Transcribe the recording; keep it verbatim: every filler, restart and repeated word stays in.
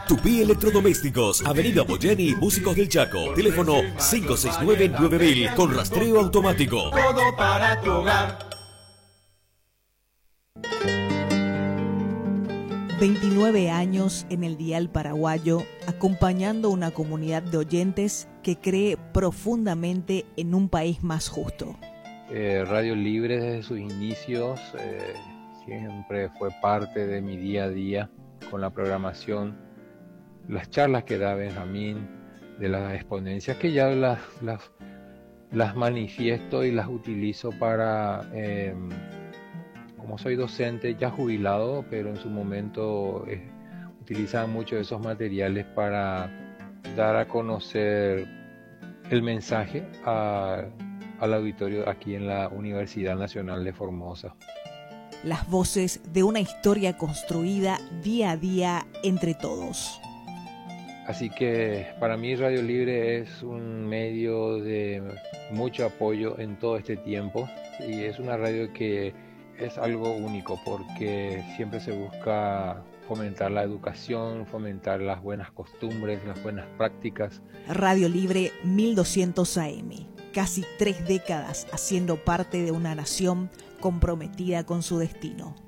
Tupí Electrodomésticos, Avenida Boyeni, Músicos del Chaco. Teléfono cinco seis nueve nueve mil con rastreo automático. Todo para tu hogar. veintinueve años en el dial paraguayo, acompañando una comunidad de oyentes que cree profundamente en un país más justo. Eh, Radio Libre desde sus inicios eh, siempre fue parte de mi día a día con la programación, las charlas que da Benjamín, de las exponencias que ya las, las, las manifiesto y las utilizo para... Eh, Como soy docente ya jubilado, pero en su momento eh, utilizaba mucho de esos materiales para dar a conocer el mensaje a, al auditorio aquí en la Universidad Nacional de Formosa. Las voces de una historia construida día a día entre todos. Así que para mí Radio Libre es un medio de mucho apoyo en todo este tiempo y es una radio que es algo único porque siempre se busca fomentar la educación, fomentar las buenas costumbres, las buenas prácticas. Radio Libre mil doscientos A M, casi tres décadas haciendo parte de una nación comprometida con su destino.